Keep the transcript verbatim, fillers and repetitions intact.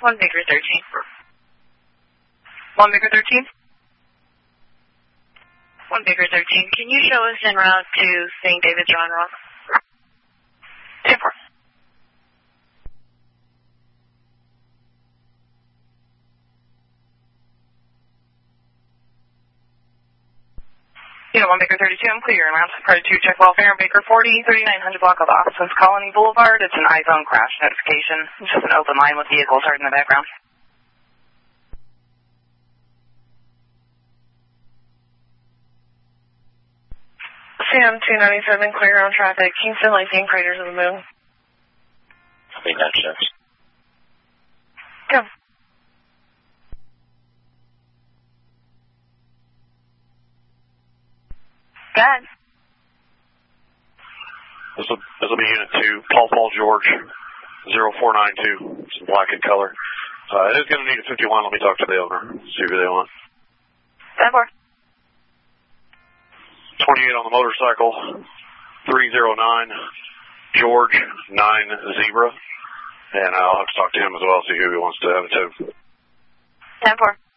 one Baker thirteen. one Baker thirteen? one Baker thirteen, can you show us en route to Saint David's Round Rock? ten four. Yeah, one Baker thirty-two, I'm clear. En route to Part two, check welfare, Baker forty, thirty-nine hundred block of Austin's Colony Boulevard. It's an iZone crash notification. It's just an open line with vehicles heard in the background. Sam two ninety-seven, clear on traffic. Kingston, Lacey, Craters of the Moon. I'll be nine six. Go. Go ahead. This will, this will be Unit two, Paul Paul George, zero four nine two. It's in black in color. Uh, it is going to need a fifty-one. Let me talk to the owner, see who they want. ten four. twenty-eight on the motorcycle, three zero nine, George, nine Zebra. And I'll have to talk to him as well, see who he wants to have it to. ten four.